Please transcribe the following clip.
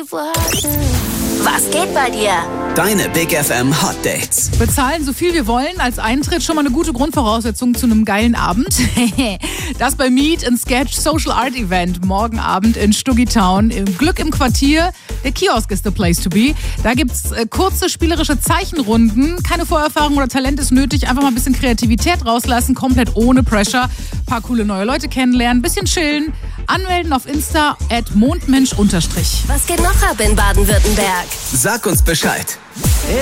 Was geht bei dir? Deine Big FM Hot Dates. Bezahlen so viel wir wollen als Eintritt, schon mal eine gute Grundvoraussetzung zu einem geilen Abend. Das bei Meet and Sketch Social Art Event morgen Abend in Stuggy Town. Glück im Quartier. Der Kiosk ist the place to be. Da gibt's kurze spielerische Zeichenrunden. Keine Vorerfahrung oder Talent ist nötig. Einfach mal ein bisschen Kreativität rauslassen. Komplett ohne Pressure. Ein paar coole neue Leute kennenlernen. Bisschen chillen. Anmelden auf Insta @mondmensch_. Was geht noch ab in Baden-Württemberg? Sag uns Bescheid.